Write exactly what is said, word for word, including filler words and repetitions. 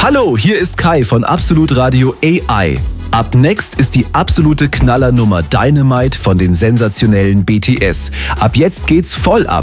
Hallo, hier ist Kai von Absolut Radio A I. Ab next ist die absolute Knallernummer Dynamite von den sensationellen B T S. Ab jetzt geht's voll ab.